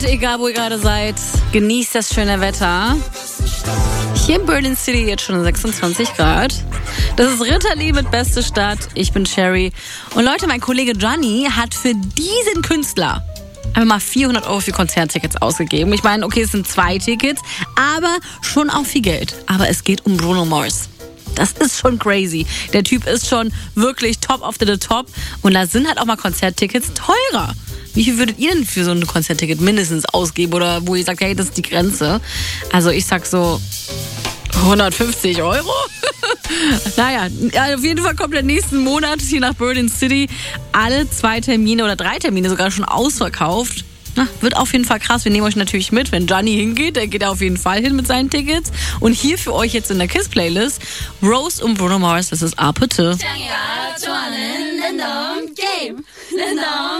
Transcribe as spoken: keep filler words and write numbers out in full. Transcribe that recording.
Egal, wo ihr gerade seid, genießt das schöne Wetter. Hier in Berlin City jetzt schon sechsundzwanzig Grad. Das ist Ritterli mit Beste Stadt. Ich bin Sherry. Und Leute, mein Kollege Johnny hat für diesen Künstler einfach mal vierhundert Euro für Konzerttickets ausgegeben. Ich meine, okay, es sind zwei Tickets, aber schon auch viel Geld. Aber es geht um Bruno Mars. Das ist schon crazy. Der Typ ist schon wirklich top of the top. Und da sind halt auch mal Konzerttickets teurer. Wie viel würdet ihr denn für so ein Konzertticket mindestens ausgeben? Oder wo ihr sagt, hey, das ist die Grenze? Also ich sag so hundertfünfzig Euro? Naja, auf jeden Fall kommt der nächsten Monat hier nach Berlin City. Alle zwei Termine oder drei Termine sogar schon ausverkauft. Na, wird auf jeden Fall krass. Wir nehmen euch natürlich mit. Wenn Gianni hingeht, der geht auf jeden Fall hin mit seinen Tickets. Und hier für euch jetzt in der KISS-Playlist Rose und Bruno Mars, das ist Apete.